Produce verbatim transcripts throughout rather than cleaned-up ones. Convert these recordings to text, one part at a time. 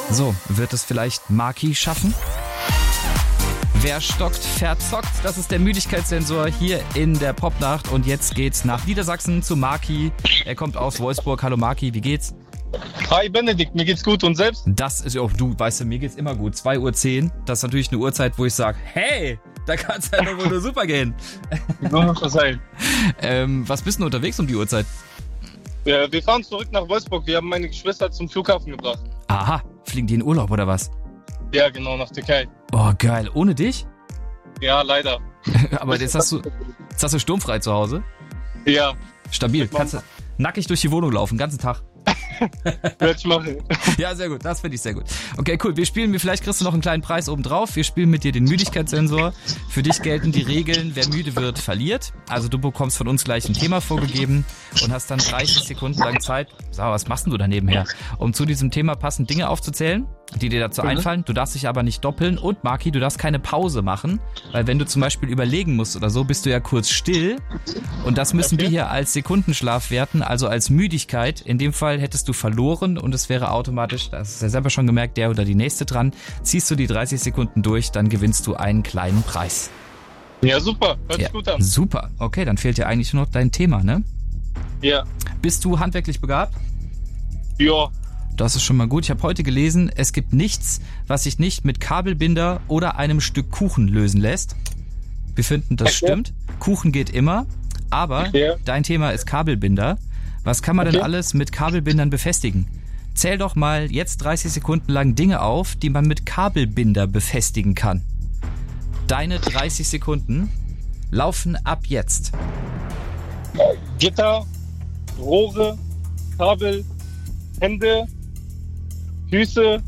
So, wird es vielleicht Maki schaffen? Wer stockt, verzockt. Das ist der Müdigkeitssensor hier in der Popnacht. Und jetzt geht's nach Niedersachsen zu Maki. Er kommt aus Wolfsburg. Hallo Maki, wie geht's? Hi Benedikt, mir geht's gut und selbst? Das ist auch, du weißt du, mir geht's immer gut. zwei Uhr zehn, das ist natürlich eine Uhrzeit, wo ich sage, hey, da kann's ja nur, nur super gehen. So muss das sein. ähm, was bist du denn unterwegs um die Uhrzeit? Ja, wir fahren zurück nach Wolfsburg. Wir haben meine Geschwister zum Flughafen gebracht. Aha, fliegen die in Urlaub oder was? Ja, genau, nach Türkei. Oh, geil. Ohne dich? Ja, leider. Aber jetzt hast du, jetzt hast du sturmfrei zu Hause? Ja. Stabil. Kannst du nackig durch die Wohnung laufen, den ganzen Tag. Werd ich machen. Ja, sehr gut. Das finde ich sehr gut. Okay, cool. Wir spielen, vielleicht kriegst du noch einen kleinen Preis oben drauf. Wir spielen mit dir den Müdigkeitssensor. Für dich gelten die Regeln, wer müde wird, verliert. Also du bekommst von uns gleich ein Thema vorgegeben und hast dann dreißig Sekunden lang Zeit. Sag, was machst denn du da nebenher? Um zu diesem Thema passend Dinge aufzuzählen, die dir dazu mhm. einfallen. Du darfst dich aber nicht doppeln. Und Maki, du darfst keine Pause machen, weil wenn du zum Beispiel überlegen musst oder so, bist du ja kurz still. Und das müssen okay. wir hier als Sekundenschlaf werten, also als Müdigkeit. In dem Fall hättest du verloren und es wäre automatisch, das ist ja selber schon gemerkt, der oder die nächste dran. Ziehst du die dreißig Sekunden durch, dann gewinnst du einen kleinen Preis. Ja, super. Hört ja, sich gut an. Super. Okay, dann fehlt dir eigentlich nur noch dein Thema, ne? Ja. Bist du handwerklich begabt? Ja. Das ist schon mal gut. Ich habe heute gelesen, es gibt nichts, was sich nicht mit Kabelbinder oder einem Stück Kuchen lösen lässt. Wir finden, das okay. stimmt. Kuchen geht immer, aber okay. dein Thema ist Kabelbinder. Was kann man okay. denn alles mit Kabelbindern befestigen? Zähl doch mal jetzt dreißig Sekunden lang Dinge auf, die man mit Kabelbinder befestigen kann. Deine dreißig Sekunden laufen ab jetzt. Gitter, Rohre, Kabel, Hände, Füße,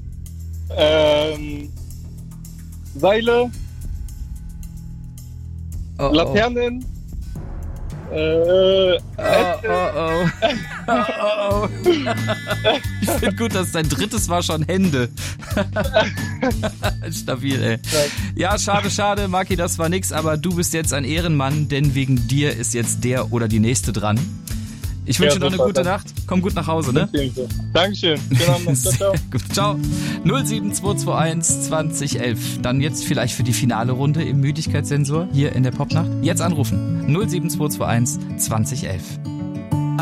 ähm, Seile, oh, Laternen, oh. äh, oh, oh, oh. oh, oh. Ich finde gut, dass dein drittes war schon Hände. Stabil, ey. Ja, schade, schade, Maki, das war nix, aber du bist jetzt ein Ehrenmann, denn wegen dir ist jetzt der oder die nächste dran. Ich wünsche ja, dir noch eine gute Nacht. Komm gut nach Hause, ne? Dankeschön. Schönen Abend. Ciao, ciao. Gut, ciao. null sieben zwei zwei eins zwanzig elf. Dann jetzt vielleicht für die finale Runde im Müdigkeitssensor hier in der Popnacht. Jetzt anrufen. null sieben zwei zwei eins zwanzig elf.